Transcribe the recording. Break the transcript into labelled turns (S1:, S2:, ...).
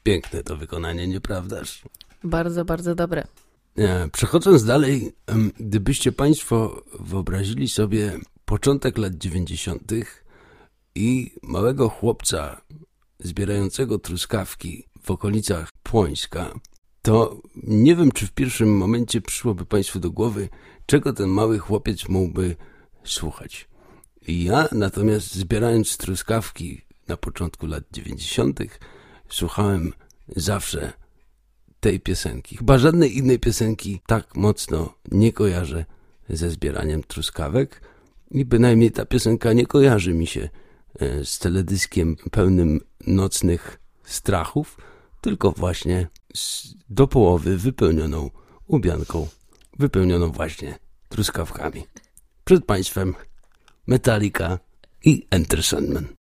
S1: Piękne to wykonanie, nieprawdaż?
S2: Bardzo, bardzo dobre.
S1: Przechodząc dalej, gdybyście Państwo wyobrazili sobie początek lat 90. i małego chłopca zbierającego truskawki w okolicach Płońska, to nie wiem, czy w pierwszym momencie przyszłoby Państwu do głowy, czego ten mały chłopiec mógłby słuchać. Ja natomiast, zbierając truskawki na początku lat 90., słuchałem zawsze tej piosenki. Chyba żadnej innej piosenki tak mocno nie kojarzę ze zbieraniem truskawek i bynajmniej ta piosenka nie kojarzy mi się z teledyskiem pełnym nocnych strachów, tylko właśnie do połowy wypełnioną ubianką, wypełnioną właśnie truskawkami. Przed Państwem Metallica i Enter Sandman.